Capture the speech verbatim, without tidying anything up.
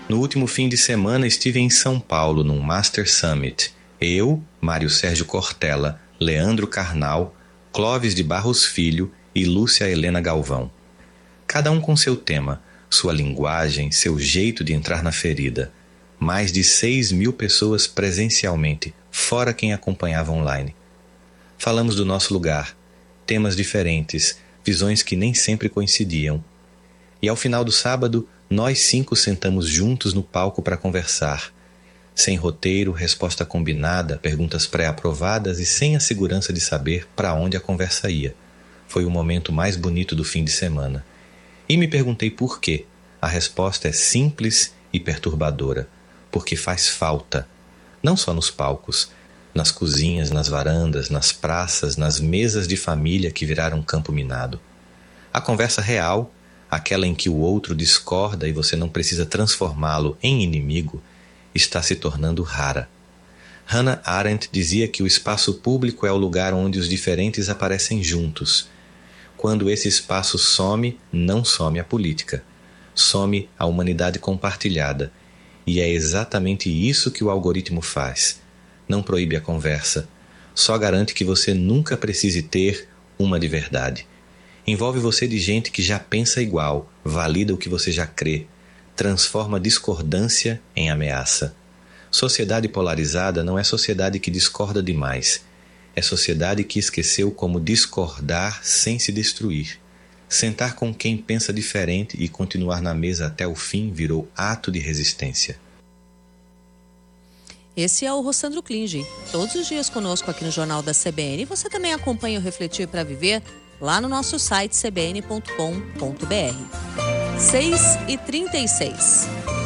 No último fim de semana estive em São Paulo, num Master Summit. Eu, Mário Sérgio Cortella, Leandro Carnal, Clóvis de Barros Filho e Lúcia Helena Galvão. Cada um com seu tema, sua linguagem, seu jeito de entrar na ferida. Mais de seis mil pessoas presencialmente, fora quem acompanhava online. Falamos do nosso lugar, temas diferentes, visões que nem sempre coincidiam. E ao final do sábado, nós cinco sentamos juntos no palco para conversar. Sem roteiro, resposta combinada, perguntas pré-aprovadas e sem a segurança de saber para onde a conversa ia. Foi o momento mais bonito do fim de semana. E me perguntei por quê. A resposta é simples e perturbadora. Porque faz falta. Não só nos palcos, nas cozinhas, nas varandas, nas praças, nas mesas de família que viraram campo minado. A conversa real, aquela em que o outro discorda e você não precisa transformá-lo em inimigo, está se tornando rara. Hannah Arendt dizia que o espaço público é o lugar onde os diferentes aparecem juntos. Quando esse espaço some, não some a política. Some a humanidade compartilhada. E é exatamente isso que o algoritmo faz. Não proíbe a conversa. Só garante que você nunca precise ter uma de verdade. Envolve você de gente que já pensa igual, valida o que você já crê, transforma discordância em ameaça. Sociedade polarizada não é sociedade que discorda demais. É sociedade que esqueceu como discordar sem se destruir. Sentar com quem pensa diferente e continuar na mesa até o fim virou ato de resistência. Esse é o Rossandro Klinge. Todos os dias conosco aqui no Jornal da C B N. Você também acompanha o Refletir para Viver lá no nosso site c b n ponto com ponto b r. seis e trinta e seis.